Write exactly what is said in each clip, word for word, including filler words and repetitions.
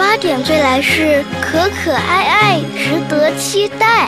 八点最来是可可爱爱，值得期待。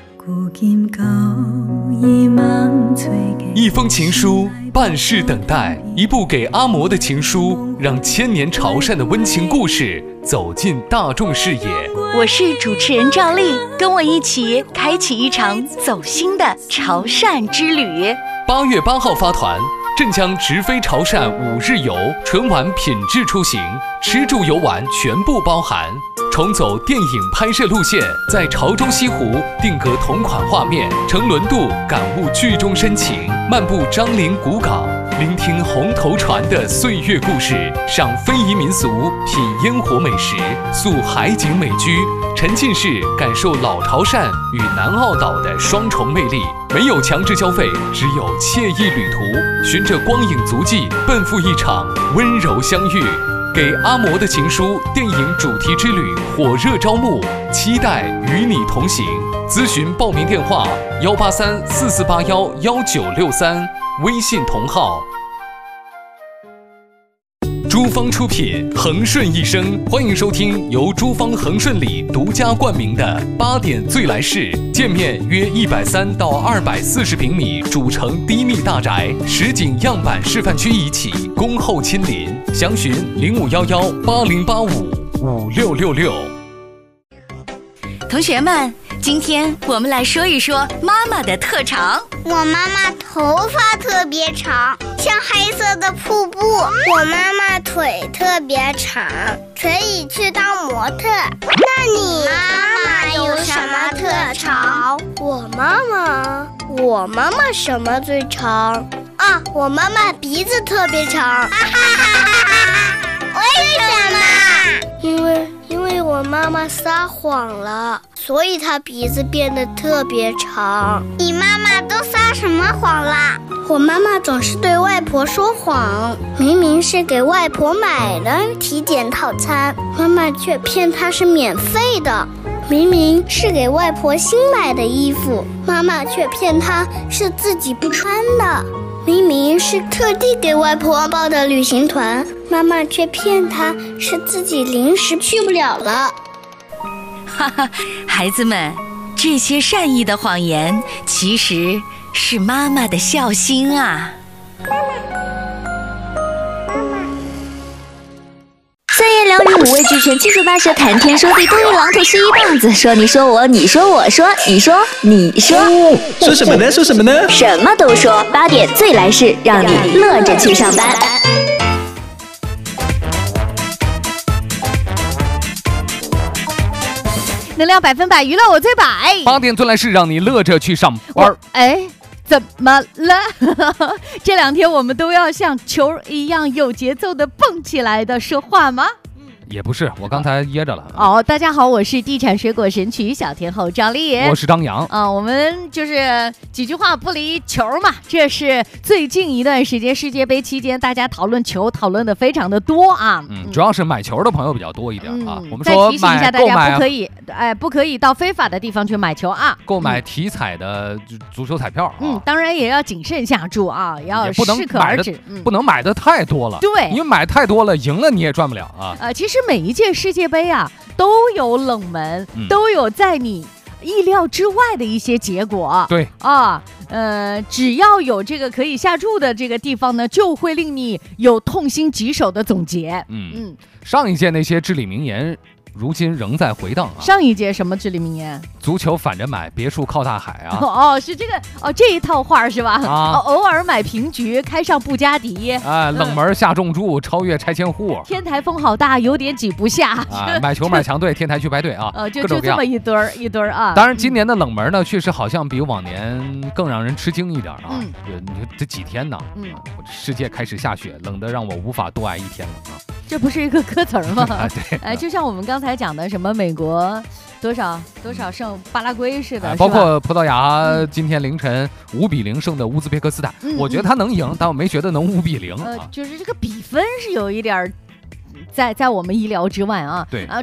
一封情书，半世等待，一部给阿嬷的情书，让千年潮汕的温情故事走进大众视野。 我是主持人赵丽，跟我一起开启一场走心的潮汕之旅。 八月八号发团，镇江直飞潮汕五日游，纯玩品质出行，吃住游玩全部包含。重走电影拍摄路线，在潮州西湖定格同款画面，乘轮渡感悟剧中深情，漫步樟林古港，聆听红头船的岁月故事，赏非遗民俗，品烟火美食，溯海景美居，沉浸式感受老潮汕与南澳岛的双重魅力。没有强制消费，只有惬意旅途，循着光影足迹，奔赴一场温柔相遇。给阿嬷的情书电影主题之旅火热招募，期待与你同行。咨询报名电话：幺八三四四八幺幺九六三，微信同号。珠芳出品，恒顺一生，欢迎收听由珠芳恒顺里独家冠名的八点最来事。建面约一百三到二百四十平米，主城低密大宅，实景样板示范区一起，恭候亲临。详询零五幺幺八零八五五六六六。 同学们，今天我们来说一说妈妈的特长。 我妈妈头发特别长，像黑色的瀑布。我妈妈腿特别长，可以去当模特。那你妈妈有什么特长？我妈妈，我妈妈什么最长？啊，我妈妈鼻子特别长。为什么？因为因为我妈妈撒谎了，所以她鼻子变得特别长。你妈妈都撒什么谎啦？我妈妈总是对外婆说谎，明明是给外婆买的体检套餐，妈妈却骗她是免费的。明明是给外婆新买的衣服，妈妈却骗她是自己不穿的。明明是特地给外婆报的旅行团，妈妈却骗她是自己临时去不了了。 哈哈，孩子们，这些善意的谎言其实是妈妈的孝心啊。 三言两语五味俱全，七嘴八舌谈天说地，东一榔头西一棒子，说你说我，你说我说，你说你说， 哦，说什么呢？说什么呢？ 什么都说。八点最来事，让你乐着去上班。 能量百分百，娱乐我最百。 八点最来事，让你乐着去上班。 哎，怎么了？这两天我们都要像球一样有节奏的蹦起来的说话吗？ 也不是，我刚才噎着了。 哦，大家好，我是地产水果神曲小天后张丽， 我是张扬。 啊、呃，我们就是几句话不离球嘛。这是最近一段时间世界杯期间，大家讨论球讨论的非常的多啊。 嗯，主要是买球的朋友比较多一点啊。 嗯、 我们说再提醒一下大家，不可以，哎，不可以到非法的地方去买球啊。 购买体彩的足球彩票、啊， 嗯，当然也要谨慎下注啊，也要适可而止， 嗯、不能买的太多了。 对， 因为买太多了，赢了你也赚不了啊。 呃，其实每一届世界杯啊都有冷门，嗯、都有在你意料之外的一些结果。 对啊，呃，只要有这个可以下注的这个地方呢，就会令你有痛心疾首的总结。 嗯嗯，上一届那些至理名言，如今仍在回荡啊。 上一届什么至理名言？ 足球反着买，别墅靠大海啊！ 哦，是这个哦，这一套话是吧？ 啊， 哦，偶尔买平局，开上布加迪。 啊，冷门下重注，超越拆迁户。 天台风好大，有点挤不下。 啊，买球买强队，天台去排队啊！ 呃，就就这么一堆儿一堆儿啊。 当然，今年的冷门呢，确实好像比往年更让人吃惊一点啊。 嗯， 你说这几天呢，嗯，世界开始下雪，冷得让我无法多爱一天了啊。 这不是一个歌词儿吗？ 啊，对， 哎，就像我们刚才讲的，什么美国多少多少胜巴拉圭似的， 啊、包括葡萄牙今天凌晨五比零胜的乌兹别克斯坦，嗯、我觉得他能赢，嗯、但我没觉得能五比零。 呃，就是这个比分是有一点在在我们意料之外啊。 对。 啊